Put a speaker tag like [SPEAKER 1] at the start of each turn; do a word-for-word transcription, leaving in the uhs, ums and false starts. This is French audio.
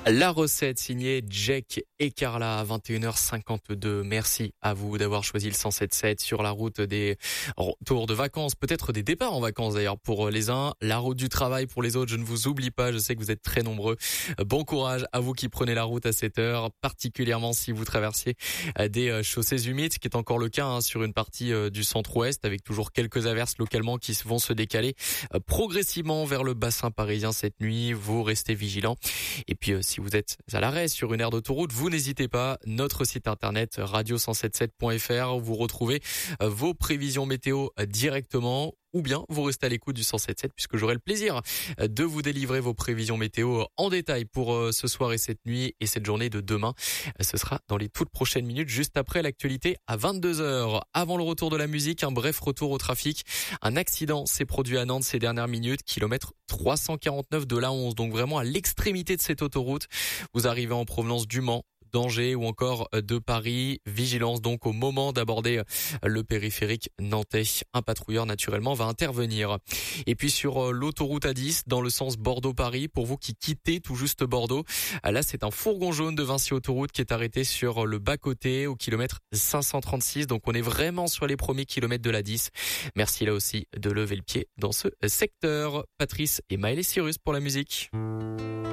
[SPEAKER 1] La recette signée Jack et Carla à vingt et une heures cinquante-deux. Merci à vous d'avoir choisi le cent sept sept sur la route des retours de vacances, peut-être des départs en vacances d'ailleurs pour les uns, la route du travail pour les autres. Je ne vous oublie pas, je sais que vous êtes très nombreux. Bon courage à vous qui prenez la route à cette heure, particulièrement si vous traversiez des chaussées humides, ce qui est encore le cas hein, sur une partie du centre-ouest, avec toujours quelques averses localement qui vont se décaler progressivement vers le bassin parisien cette nuit. Vous restez vigilants. Et puis si vous êtes à l'arrêt sur une aire d'autoroute, vous n'hésitez pas, notre site internet radio cent soixante-dix-sept point f r, vous retrouvez vos prévisions météo directement. Ou bien vous restez à l'écoute du cent soixante-dix-sept puisque j'aurai le plaisir de vous délivrer vos prévisions météo en détail pour ce soir et cette nuit et cette journée de demain. Ce sera dans les toutes prochaines minutes, juste après l'actualité à vingt-deux heures. Avant le retour de la musique, un bref retour au trafic. Un accident s'est produit à Nantes ces dernières minutes, kilomètre trois cent quarante-neuf de l'A onze, donc vraiment à l'extrémité de cette autoroute. Vous arrivez en provenance du Mans, d'Angers ou encore de Paris. Vigilance donc au moment d'aborder le périphérique nantais. Un patrouilleur naturellement va intervenir. Et puis sur l'autoroute A dix dans le sens Bordeaux-Paris, pour vous qui quittez tout juste Bordeaux, là c'est un fourgon jaune de Vinci Autoroute qui est arrêté sur le bas-côté au kilomètre cinq cent trente-six. Donc on est vraiment sur les premiers kilomètres de l'A dix. Merci là aussi de lever le pied dans ce secteur. Patrice et Maël et Cyrus pour la musique.